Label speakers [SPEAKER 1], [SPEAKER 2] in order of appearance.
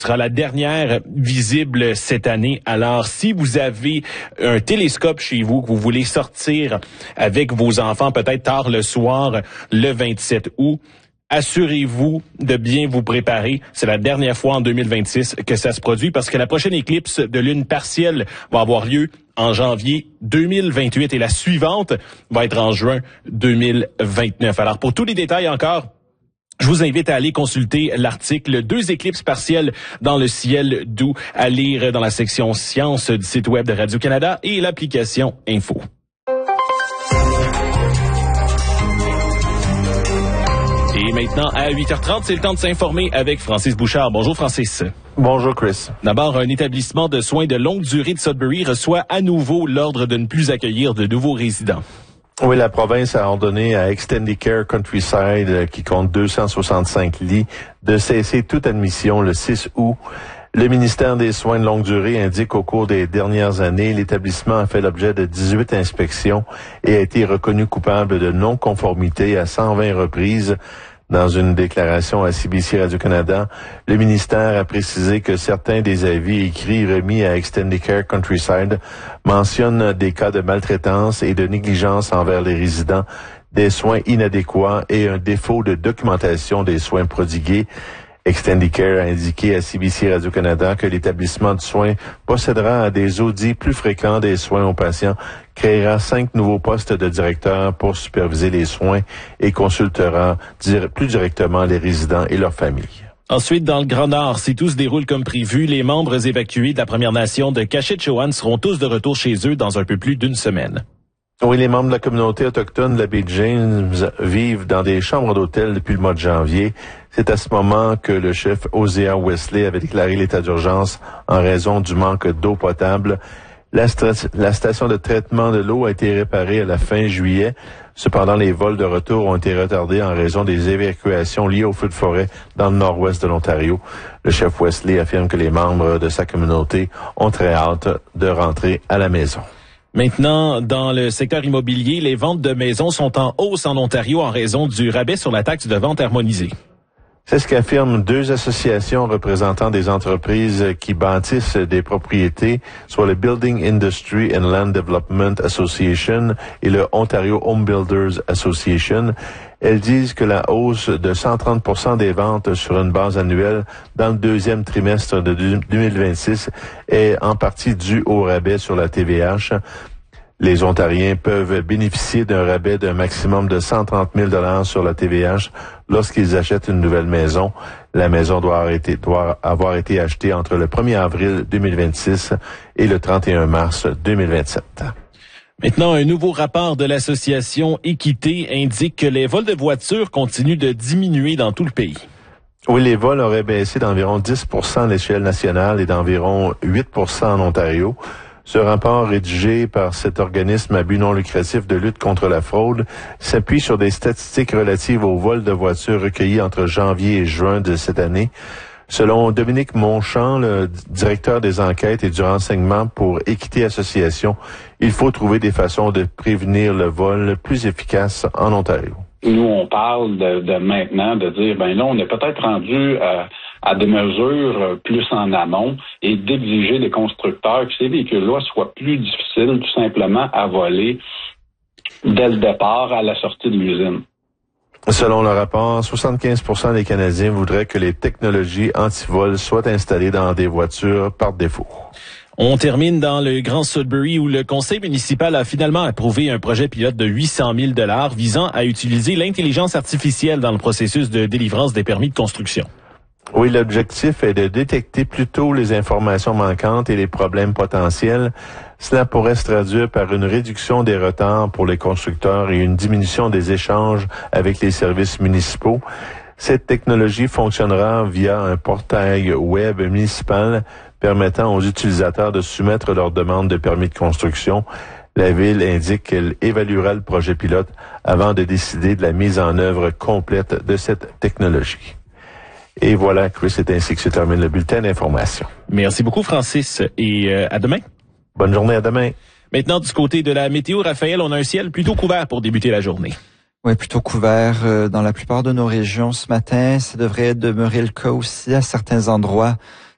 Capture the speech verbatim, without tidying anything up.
[SPEAKER 1] sera la dernière visible cette année. Alors, si vous avez un télescope chez vous que vous voulez sortir avec vos enfants, peut-être tard le soir, le vingt-sept août, assurez-vous de bien vous préparer. C'est la dernière fois en deux mille vingt-six que ça se produit parce que la prochaine éclipse de lune partielle va avoir lieu en janvier deux mille vingt-huit et la suivante va être en juin deux mille vingt-neuf. Alors, pour tous les détails encore, je vous invite à aller consulter l'article « Deux éclipses partielles dans le ciel d'août » à lire dans la section sciences du site web de Radio-Canada et l'application Info. Et maintenant, à huit heures trente, c'est le temps de s'informer avec Francis Bouchard. Bonjour Francis.
[SPEAKER 2] Bonjour Chris.
[SPEAKER 1] D'abord, un établissement de soins de longue durée de Sudbury reçoit à nouveau l'ordre de ne plus accueillir de nouveaux résidents.
[SPEAKER 2] Oui, la province a ordonné à Extendicare Countryside, qui compte deux cent soixante-cinq lits, de cesser toute admission le six août. Le ministère des Soins de longue durée indique qu'au cours des dernières années, l'établissement a fait l'objet de dix-huit inspections et a été reconnu coupable de non-conformité à cent vingt reprises. Dans une déclaration à C B C Radio-Canada, le ministère a précisé que certains des avis écrits remis à Extendicare Countryside mentionnent des cas de maltraitance et de négligence envers les résidents, des soins inadéquats et un défaut de documentation des soins prodigués. Extendicare a indiqué à C B C Radio-Canada que l'établissement de soins possédera des audits plus fréquents des soins aux patients, créera cinq nouveaux postes de directeurs pour superviser les soins et consultera dir- plus directement les résidents et leurs familles.
[SPEAKER 1] Ensuite, dans le Grand Nord, si tout se déroule comme prévu, les membres évacués de la Première Nation de Cachetchewan seront tous de retour chez eux dans un peu plus d'une semaine.
[SPEAKER 2] Oui, les membres de la communauté autochtone de la baie James vivent dans des chambres d'hôtel depuis le mois de janvier. C'est à ce moment que le chef Hosea Wesley avait déclaré l'état d'urgence en raison du manque d'eau potable. La, st- la station de traitement de l'eau a été réparée à la fin juillet. Cependant, les vols de retour ont été retardés en raison des évacuations liées aux feux de forêt dans le nord-ouest de l'Ontario. Le chef Wesley affirme que les membres de sa communauté ont très hâte de rentrer à la maison.
[SPEAKER 1] Maintenant, dans le secteur immobilier, les ventes de maisons sont en hausse en Ontario en raison du rabais sur la taxe de vente harmonisée.
[SPEAKER 2] C'est ce qu'affirment deux associations représentant des entreprises qui bâtissent des propriétés, soit le Building Industry and Land Development Association et le Ontario Home Builders Association. Elles disent que la hausse de cent trente pour cent des ventes sur une base annuelle dans le deuxième trimestre de deux mille vingt-six est en partie due au rabais sur la T V H. Les Ontariens peuvent bénéficier d'un rabais d'un maximum de cent trente mille dollars sur la T V H lorsqu'ils achètent une nouvelle maison. La maison doit avoir été, doit avoir été achetée entre le premier avril deux mille vingt-six et le trente et un mars deux mille vingt-sept.
[SPEAKER 1] Maintenant, un nouveau rapport de l'association Équité indique que les vols de voitures continuent de diminuer dans tout le pays.
[SPEAKER 2] Oui, les vols auraient baissé d'environ dix pour cent à l'échelle nationale et d'environ huit pour cent en Ontario. Ce rapport rédigé par cet organisme à but non lucratif de lutte contre la fraude s'appuie sur des statistiques relatives aux vols de voitures recueillis entre janvier et juin de cette année. Selon Dominique Monchamp, le directeur des enquêtes et du renseignement pour Équité Association, il faut trouver des façons de prévenir le vol plus efficaces en Ontario.
[SPEAKER 3] Nous, on parle de, de maintenant de dire, ben là, on est peut-être rendu à, à des mesures plus en amont et d'exiger des constructeurs que ces véhicules-là soient plus difficiles tout simplement à voler dès le départ à la sortie de l'usine.
[SPEAKER 2] Selon le rapport, soixante-quinze pour cent des Canadiens voudraient que les technologies anti-vol soient installées dans des voitures par défaut.
[SPEAKER 1] On termine dans le Grand Sudbury où le conseil municipal a finalement approuvé un projet pilote de huit cent mille dollars visant à utiliser l'intelligence artificielle dans le processus de délivrance des permis de construction.
[SPEAKER 2] Oui, l'objectif est de détecter plus tôt les informations manquantes et les problèmes potentiels. Cela pourrait se traduire par une réduction des retards pour les constructeurs et une diminution des échanges avec les services municipaux. Cette technologie fonctionnera via un portail web municipal permettant aux utilisateurs de soumettre leurs demandes de permis de construction. La Ville indique qu'elle évaluera le projet pilote avant de décider de la mise en œuvre complète de cette technologie. Et voilà, Chris, c'est ainsi que se termine le bulletin d'information.
[SPEAKER 1] Merci beaucoup, Francis, et euh, à demain.
[SPEAKER 2] Bonne journée, à demain.
[SPEAKER 1] Maintenant, du côté de la météo, Raphaël, on a un ciel plutôt couvert pour débuter la journée.
[SPEAKER 4] Oui, plutôt couvert euh, dans la plupart de nos régions ce matin. Ça devrait demeurer le cas aussi à certains endroits